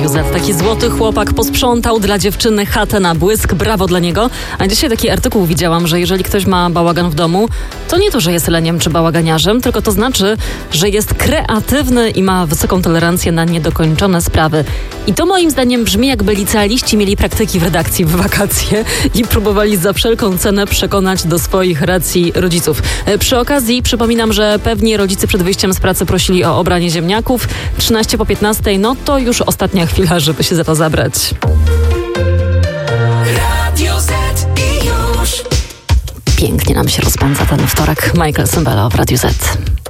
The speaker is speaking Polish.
Józef, taki złoty chłopak, posprzątał dla dziewczyny chatę na błysk, brawo dla niego. A dzisiaj taki artykuł widziałam, że jeżeli ktoś ma bałagan w domu, to nie to, że jest leniem czy bałaganiarzem, tylko to znaczy, że jest kreatywny i ma wysoką tolerancję na niedokończone sprawy. I to moim zdaniem brzmi, jakby licealiści mieli praktyki w redakcji w wakacje i próbowali za wszelką cenę przekonać do swoich racji rodziców. Przy okazji przypominam, że pewni rodzice przed wyjściem z pracy prosili o obranie ziemniaków. 13 po 15, no to już ostatnia chwila, żeby się za to zabrać. Radio Z i już. Pięknie nam się rozpędza ten wtorek. Michael Sembello w Radiu Z.